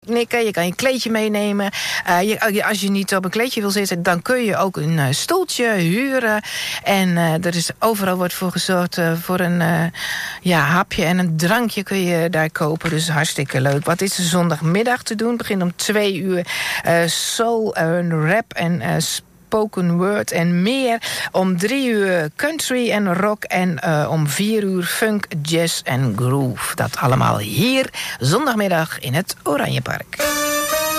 Knikken, je kan je kleedje meenemen. Als je niet op een kleedje wil zitten, dan kun je ook een stoeltje huren. En overal wordt voor gezorgd voor een hapje en een drankje kun je daar kopen. Dus hartstikke leuk. Wat is er zondagmiddag te doen? Het begint om 2:00. Soul, rap en spoken word en meer. Om 3:00 country en rock. En om 4:00 funk, jazz en groove. Dat allemaal hier zondagmiddag in het Oranjepark.